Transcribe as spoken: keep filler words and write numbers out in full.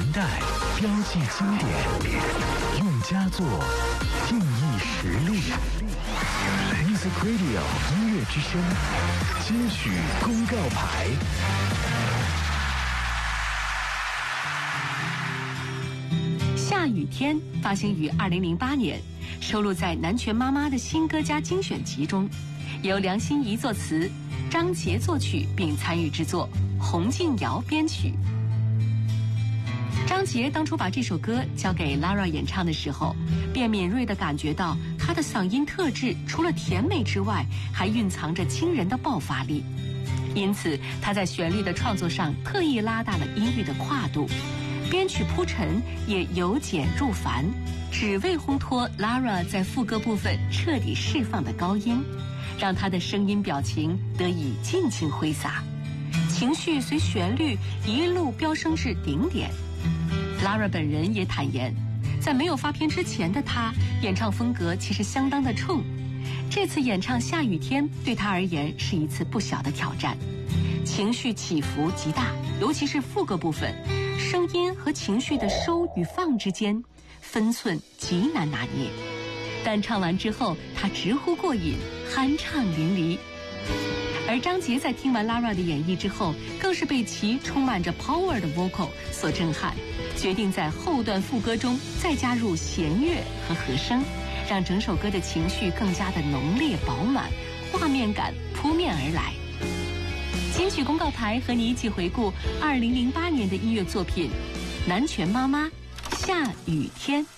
代，标记经典，用佳作定义实力。Music Radio 音乐之声金曲公告牌。 下雨天发行于二零零八年，收录在南拳妈妈的新歌加精选集中，由梁心颐作词，张杰作曲并参与制作，洪敬尧编曲。张杰当初把这首歌交给 Lara 演唱的时候，便敏锐地感觉到她的嗓音特质除了甜美之外，还蕴藏着惊人的爆发力。因此，他在旋律的创作上特意拉大了音域的跨度，编曲铺陈也由简入繁，只为烘托 Lara 在副歌部分彻底释放的高音，让她的声音表情得以尽情挥洒，情绪随旋律一路飙升至顶点。Lara 本人也坦言，在没有发片之前的她，演唱风格其实相当的冲。这次演唱《下雨天》对她而言是一次不小的挑战，情绪起伏极大，尤其是副歌部分，声音和情绪的收与放之间分寸极难拿捏。但唱完之后，她直呼过瘾，酣畅淋漓。而张杰在听完 Lara 的演绎之后，更是被其充满着 power 的 vocal 所震撼，决定在后段副歌中再加入弦乐和和声，让整首歌的情绪更加的浓烈饱满，画面感扑面而来。金曲公告牌和你一起回顾二零零八年的音乐作品《南拳妈妈下雨天》。